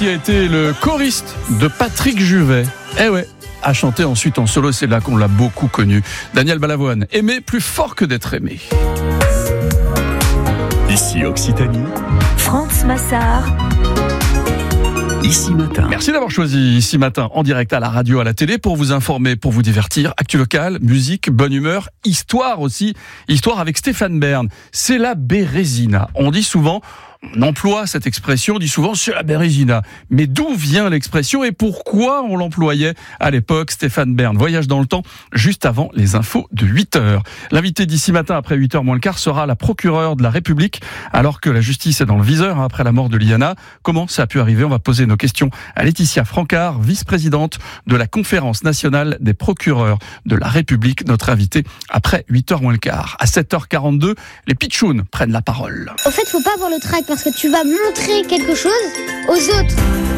qui a été le choriste de Patrick Juvet. Eh ouais, a chanté ensuite en solo, c'est là qu'on l'a beaucoup connu. Daniel Balavoine, aimer plus fort que d'être aimé. Ici Occitanie, France Massard. Ici Matin. Merci d'avoir choisi Ici Matin en direct à la radio, à la télé pour vous informer, pour vous divertir. Actu local, musique, bonne humeur, histoire aussi. Histoire avec Stéphane Bern. C'est la Bérésina. On dit souvent, on emploie cette expression, on dit souvent c'est la Bérésina. Mais d'où vient l'expression et pourquoi on l'employait à l'époque? Stéphane Bern, voyage dans le temps juste avant les infos de 8h. L'invité d'Ici Matin après 8h moins le quart sera la procureure de la République alors que la justice est dans le viseur après la mort de Liana. Comment ça a pu arriver? On va poser nos questions à Laetitia Francard, vice-présidente de la Conférence nationale des procureurs de la République, notre invité après 8h moins le quart. À 7h42, les pitchouns prennent la parole. Au fait, faut pas avoir le trac parce que tu vas montrer quelque chose aux autres.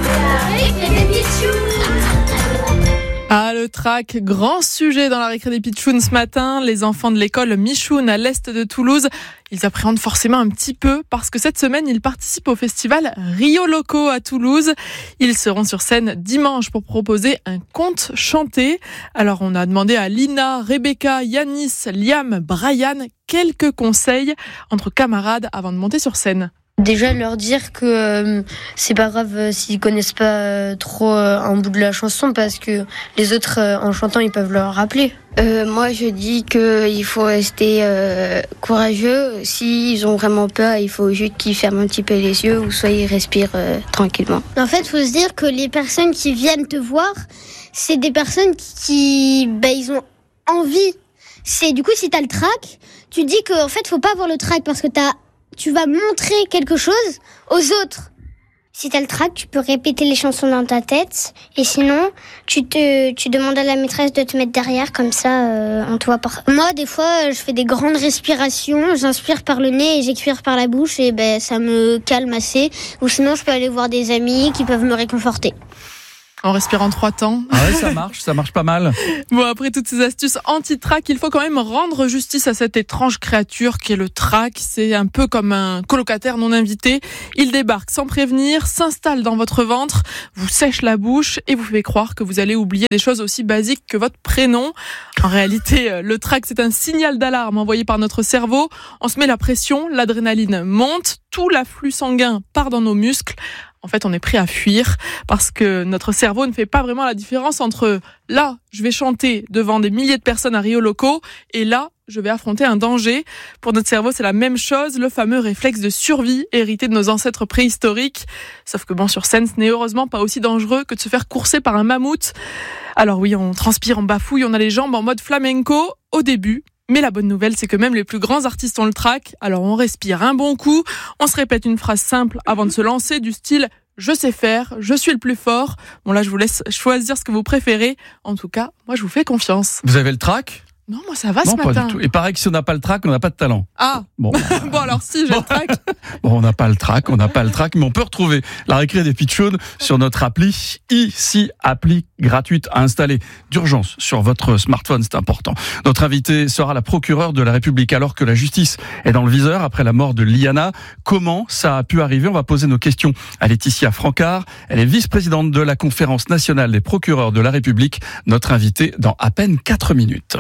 Ah, le trac, grand sujet dans la récré des pitchouns ce matin. Les enfants de l'école Michoun à l'est de Toulouse, ils appréhendent forcément un petit peu parce que cette semaine, ils participent au festival Rio Loco à Toulouse. Ils seront sur scène dimanche pour proposer un conte chanté. Alors, on a demandé à Lina, Rebecca, Yanis, Liam, Brian quelques conseils entre camarades avant de monter sur scène. Déjà leur dire que c'est pas grave s'ils connaissent pas trop un bout de la chanson parce que les autres en chantant ils peuvent leur rappeler. Moi je dis qu'il faut rester courageux. S'ils ont vraiment peur, il faut juste qu'ils ferment un petit peu les yeux ou soit ils respirent tranquillement. En fait, faut se dire que les personnes qui viennent te voir, c'est des personnes qui ils ont envie. C'est du coup si t'as le trac, tu dis que en fait faut pas avoir le trac parce que tu vas montrer quelque chose aux autres. Si t'as le trac, tu peux répéter les chansons dans ta tête. Et sinon, tu demandes à la maîtresse de te mettre derrière, comme ça, on te voit pas. Moi, des fois, je fais des grandes respirations. J'inspire par le nez et j'expire par la bouche. Et ça me calme assez. Ou sinon, je peux aller voir des amis qui peuvent me réconforter. En respirant 3 temps. Ah ouais, ça marche pas mal. Bon, après toutes ces astuces anti-trac, il faut quand même rendre justice à cette étrange créature qui est le trac. C'est un peu comme un colocataire non invité. Il débarque sans prévenir, s'installe dans votre ventre, vous sèche la bouche et vous fait croire que vous allez oublier des choses aussi basiques que votre prénom. En réalité, le trac, c'est un signal d'alarme envoyé par notre cerveau. On se met la pression, l'adrénaline monte, tout l'afflux sanguin part dans nos muscles. En fait, on est prêt à fuir parce que notre cerveau ne fait pas vraiment la différence entre là, je vais chanter devant des milliers de personnes à Rio Loco et là, je vais affronter un danger. Pour notre cerveau, c'est la même chose, le fameux réflexe de survie hérité de nos ancêtres préhistoriques. Sauf que sur scène, ce n'est heureusement pas aussi dangereux que de se faire courser par un mammouth. Alors oui, on transpire, on bafouille, on a les jambes en mode flamenco au début. Mais la bonne nouvelle, c'est que même les plus grands artistes ont le trac. Alors on respire un bon coup, on se répète une phrase simple avant de se lancer du style « Je sais faire, je suis le plus fort ». Bon là, je vous laisse choisir ce que vous préférez. En tout cas, moi je vous fais confiance. Vous avez le trac? Non, moi ça va ce Non, matin. pas du tout. Et pareil que si on n'a pas le trac, on n'a pas de talent. Ah, bon alors si, j'ai le trac. Bon, on n'a pas le trac, mais on peut retrouver la récré des pitchouns sur notre appli Ici, appli gratuite à installer d'urgence sur votre smartphone, c'est important. Notre invité sera la procureure de la République alors que la justice est dans le viseur après la mort de Liana. Comment ça a pu arriver? On va poser nos questions à Laetitia Francard. Elle est vice-présidente de la Conférence nationale des procureurs de la République. Notre invité dans à peine 4 minutes.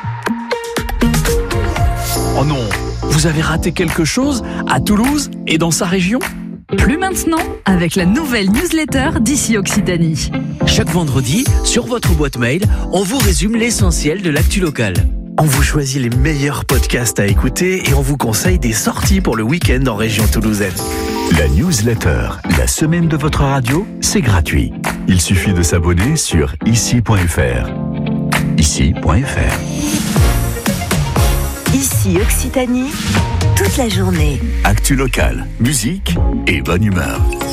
Oh non, vous avez raté quelque chose à Toulouse et dans sa région? Plus maintenant, avec la nouvelle newsletter d'Ici Occitanie. Chaque vendredi, sur votre boîte mail, on vous résume l'essentiel de l'actu locale. On vous choisit les meilleurs podcasts à écouter et on vous conseille des sorties pour le week-end en région toulousaine. La newsletter, la semaine de votre radio, c'est gratuit. Il suffit de s'abonner sur ici.fr. Ici.fr. Ici Occitanie, toute la journée. Actu locale, musique et bonne humeur.